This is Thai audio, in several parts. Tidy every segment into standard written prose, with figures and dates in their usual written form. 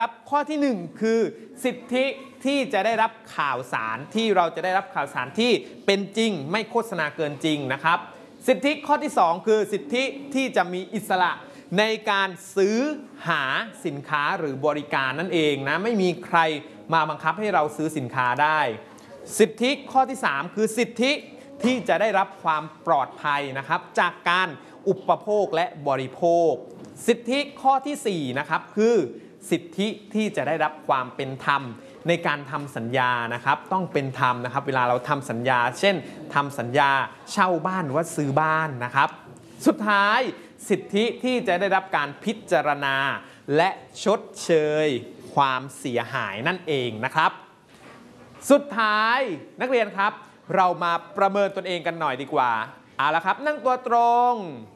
ครับข้อที่1คือสิทธิที่จะได้รับข่าวสารที่เราจะได้รับข่าวสารที่เป็นจริงไม่โฆษณาเกินจริงนะครับสิทธิข้อที่2คือสิทธิที่จะมีอิสระในการซื้อหาสินค้าหรือบริการนั่นเองนะไม่มีใครมาบังคับให้เราซื้อสินค้าได้สิทธิข้อที่3คือสิทธิที่จะได้รับความปลอดภัยนะครับจากการอุปโภคและบริโภคสิทธิข้อที่4นะครับคือสิทธิที่จะได้รับความเป็นธรรมในการทำสัญญานะครับต้องเป็นธรรมนะครับเวลาเราทำสัญญาเช่นทำสัญญาเช่าบ้านหรือว่าซื้อบ้านนะครับสุดท้ายสิทธิที่จะได้รับการพิจารณาและชดเชยความเสียหายนั่นเองนะครับสุดท้ายนักเรียนครับเรามาประเมินตนเองกันหน่อยดีกว่าเอาละครับนั่งตัวตรง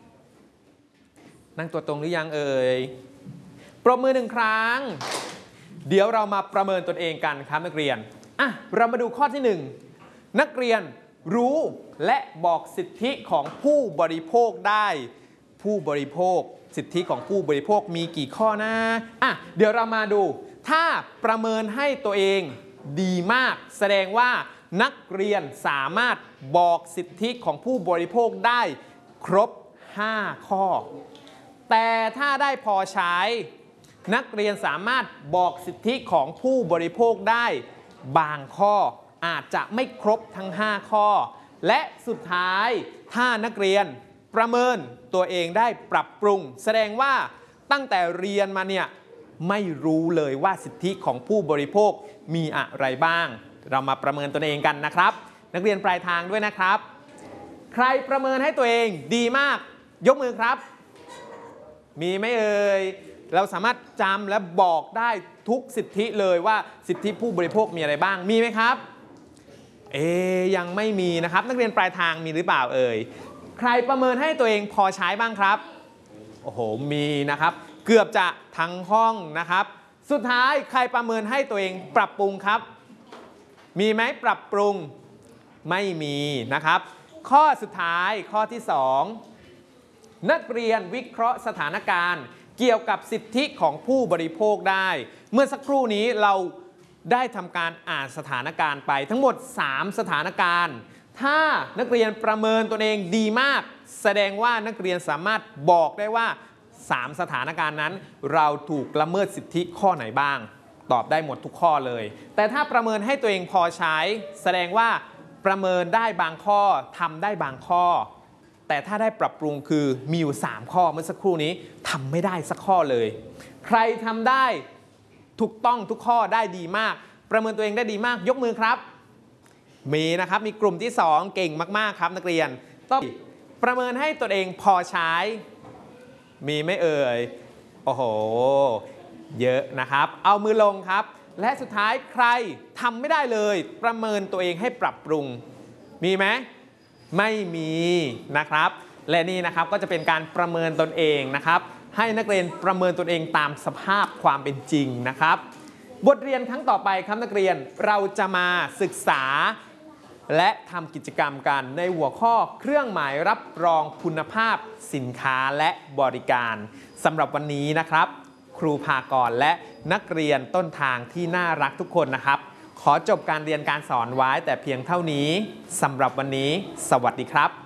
นั่งตัวตรงหรือยังเอ่ยปรบมือ1 ครั้งเดี๋ยวเรามาประเมินตนเองกันครับนักเรียนเรามาดูข้อที่1นักเรียนรู้และบอกสิทธิของผู้บริโภคได้ผู้บริโภคสิทธิของผู้บริโภคมีกี่ข้อนะเดี๋ยวเรามาดูถ้าประเมินให้ตัวเองดีมากแสดงว่านักเรียนสามารถบอกสิทธิของผู้บริโภคได้ครบ5 ข้อแต่ถ้าได้พอใช้นักเรียนสามารถบอกสิทธิของผู้บริโภคได้บางข้ออาจจะไม่ครบทั้ง5 ข้อและสุดท้ายถ้านักเรียนประเมินตัวเองได้ปรับปรุงแสดงว่าตั้งแต่เรียนมาเนี่ยไม่รู้เลยว่าสิทธิของผู้บริโภคมีอะไรบ้างเรามาประเมินตัวเองกันนะครับนักเรียนปลายทางด้วยนะครับใครประเมินให้ตัวเองดีมากยกมือครับมีไหมเอ่ยเราสามารถจำและบอกได้ทุกสิทธิเลยว่าสิทธิผู้บริโภคมีอะไรบ้างมีไหมครับยังไม่มีนะครับนักเรียนปลายทางมีหรือเปล่าเอ่ยใครประเมินให้ตัวเองพอใช้บ้างครับโอ้โหมีนะครับเกือบจะทั้งห้องนะครับสุดท้ายใครประเมินให้ตัวเองปรับปรุงครับมีไหมปรับปรุงไม่มีนะครับข้อสุดท้ายข้อที่2นักเรียนวิเคราะห์สถานการณ์เกี่ยวกับสิทธิของผู้บริโภคได้เมื่อสักครู่นี้เราได้ทำการอ่านสถานการณ์ไปทั้งหมด3 สถานการณ์ถ้านักเรียนประเมินตนเองดีมากแสดงว่านักเรียนสามารถบอกได้ว่า3 สถานการณ์นั้นเราถูกละเมิดสิทธิข้อไหนบ้างตอบได้หมดทุกข้อเลยแต่ถ้าประเมินให้ตัวเองพอใช้แสดงว่าประเมินได้บางข้อทำได้บางข้อแต่ถ้าได้ปรับปรุงคือมีอยู่3 ข้อเมื่อสักครู่นี้ทำไม่ได้สักข้อเลยใครทำได้ถูกต้องทุกข้อได้ดีมากประเมินตัวเองได้ดีมากยกมือครับมีนะครับมีกลุ่มที่2เก่งมากๆครับนักเรียนต้องประเมินให้ตัวเองพอใช้มีไม่เอ่ยโอ้โหเยอะนะครับเอามือลงครับและสุดท้ายใครทำไม่ได้เลยประเมินตัวเองให้ปรับปรุงมีไหมไม่มีนะครับและนี่นะครับก็จะเป็นการประเมินตนเองนะครับให้นักเรียนประเมินตนเองตามสภาพความเป็นจริงนะครับบทเรียนครั้งต่อไปครับนักเรียนเราจะมาศึกษาและทำกิจกรรมกันในหัวข้อเครื่องหมายรับรองคุณภาพสินค้าและบริการสำหรับวันนี้นะครับครูภากรและนักเรียนต้นทางที่น่ารักทุกคนนะครับขอจบการเรียนการสอนไว้แต่เพียงเท่านี้สำหรับวันนี้สวัสดีครับ